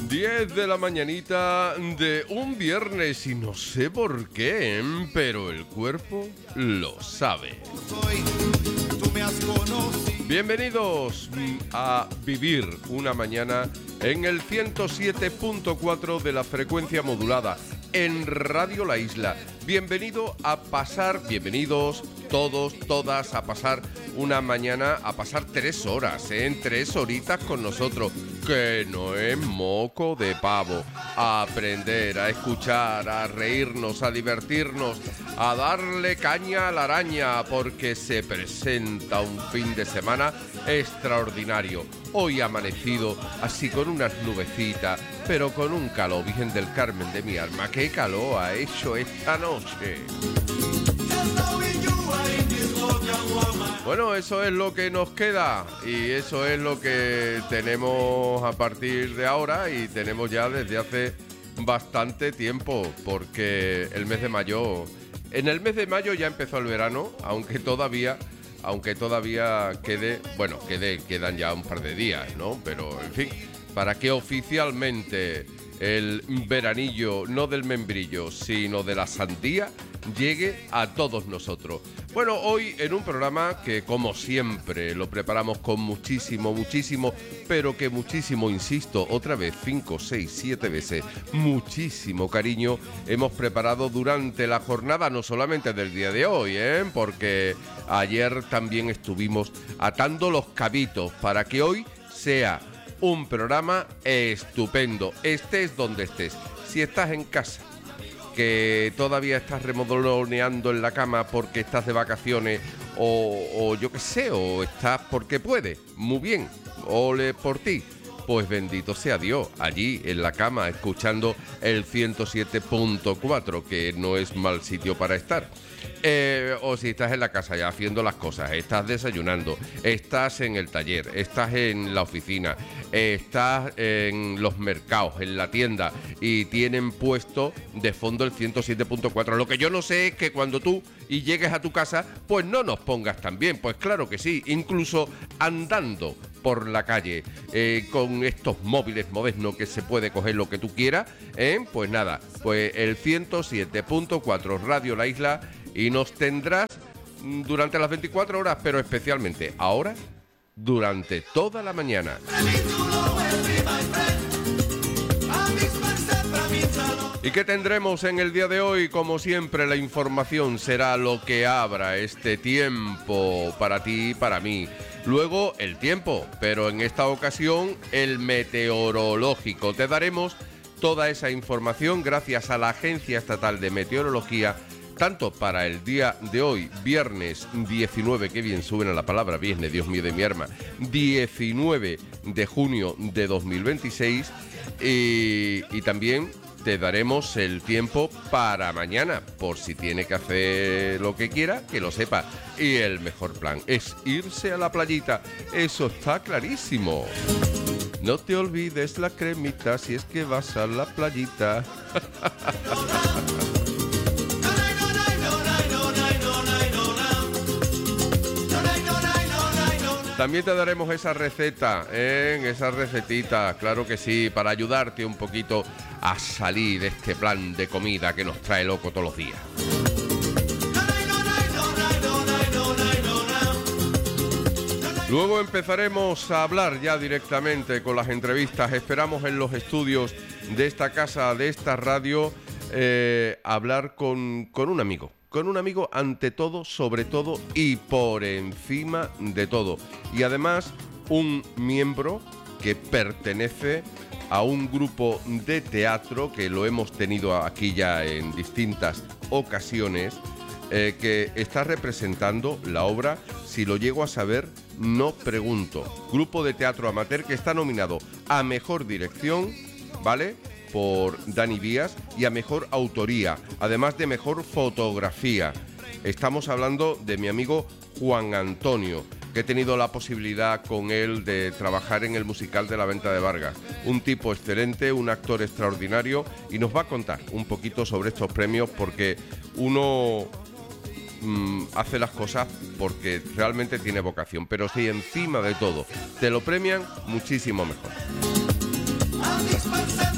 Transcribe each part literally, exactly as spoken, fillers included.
diez de la mañanita de un viernes y no sé por qué, pero el cuerpo lo sabe. Bienvenidos a vivir una mañana en el ciento siete punto cuatro de la frecuencia modulada en Radio La Isla. Bienvenido a pasar, bienvenidos todos, todas a pasar una mañana, a pasar tres horas, ¿eh? En tres horitas con nosotros, que no es moco de pavo. A aprender, a escuchar, a reírnos, a divertirnos, a darle caña a la araña, porque se presenta un fin de semana extraordinario. Hoy ha amanecido así con unas nubecitas, pero con un calor, Virgen del Carmen de mi alma. ¡Qué calor ha hecho esta noche! Bueno, eso es lo que nos queda y eso es lo que tenemos a partir de ahora y tenemos ya desde hace bastante tiempo, porque el mes de mayo, en el mes de mayo ya empezó el verano, aunque todavía, aunque todavía quede, bueno, quede, quedan ya un par de días, ¿no? Pero, en fin, para que oficialmente el veranillo, no del membrillo, sino de la sandía, llegue a todos nosotros. Bueno, hoy en un programa que, como siempre, lo preparamos con muchísimo, muchísimo, pero que muchísimo, insisto, otra vez, cinco, seis, siete veces, muchísimo cariño hemos preparado durante la jornada, no solamente del día de hoy, ¿eh? Porque ayer también estuvimos atando los cabitos para que hoy sea un programa estupendo, estés donde estés. Si estás en casa, que todavía estás remoloneando en la cama porque estás de vacaciones o, o yo qué sé, o estás porque puedes, muy bien, ole por ti, pues bendito sea Dios, allí en la cama escuchando el ciento siete punto cuatro, que no es mal sitio para estar. Eh, o si estás en la casa ya haciendo las cosas, estás desayunando, estás en el taller, estás en la oficina, estás en los mercados, en la tienda y tienen puesto de fondo el ciento siete punto cuatro. Lo que yo no sé es que cuando tú y llegues a tu casa, pues no nos pongas también. Pues claro que sí, incluso andando por la calle, eh, con estos móviles modernos que se puede coger lo que tú quieras, ¿eh? Pues nada, pues el ciento siete punto cuatro Radio La Isla, y nos tendrás durante las veinticuatro horas, pero especialmente ahora, durante toda la mañana. ¿Y qué tendremos en el día de hoy? Como siempre, la información será lo que abra este tiempo para ti y para mí. Luego el tiempo, pero en esta ocasión el meteorológico. Te daremos toda esa información gracias a la Agencia Estatal de Meteorología, tanto para el día de hoy, viernes diecinueve, qué bien suena la palabra viernes, Dios mío de mi alma, diecinueve de junio de dos mil veintiséis, y, y también te daremos el tiempo para mañana, por si tiene que hacer lo que quiera, que lo sepa. Y el mejor plan es irse a la playita, eso está clarísimo. No te olvides la cremita si es que vas a la playita. También te daremos esa receta, ¿eh? Esa recetita, claro que sí, para ayudarte un poquito a salir de este plan de comida que nos trae loco todos los días. Luego empezaremos a hablar ya directamente con las entrevistas. Esperamos en los estudios de esta casa, de esta radio, eh, hablar con, con un amigo. Con un amigo ante todo, sobre todo y por encima de todo. Y además un miembro que pertenece a un grupo de teatro que lo hemos tenido aquí ya en distintas ocasiones, eh, que está representando la obra Si lo llego a saber, no pregunto. Grupo de teatro amateur que está nominado a Mejor Dirección, ¿vale?, por Dani Díaz, y a Mejor Autoría, además de Mejor Fotografía. Estamos hablando de mi amigo Juan Antonio, que he tenido la posibilidad con él de trabajar en el musical de La Venta de Vargas. Un tipo excelente, un actor extraordinario, y nos va a contar un poquito sobre estos premios, porque uno mmm, hace las cosas porque realmente tiene vocación, pero si encima de todo te lo premian, muchísimo mejor.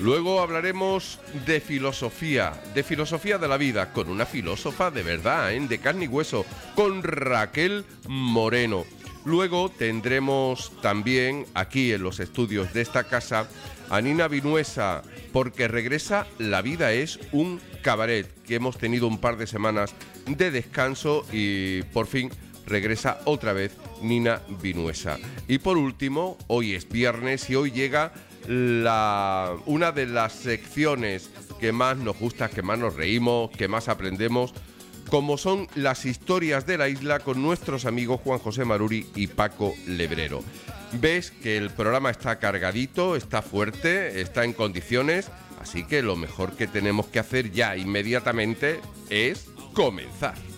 Luego hablaremos de filosofía, de filosofía de la vida, con una filósofa de verdad, ¿eh? De carne y hueso, con Raquel Moreno. Luego tendremos también aquí en los estudios de esta casa a Nina Vinuesa, porque regresa La vida es un cabaret, que hemos tenido un par de semanas de descanso y por fin regresa otra vez Nina Vinuesa. Y por último, hoy es viernes y hoy llega la, una de las secciones que más nos gusta, que más nos reímos, que más aprendemos, como son las historias de la isla con nuestros amigos Juan José Maruri y Paco Lebrero. Ves que el programa está cargadito, está fuerte, está en condiciones, así que lo mejor que tenemos que hacer ya inmediatamente es comenzar.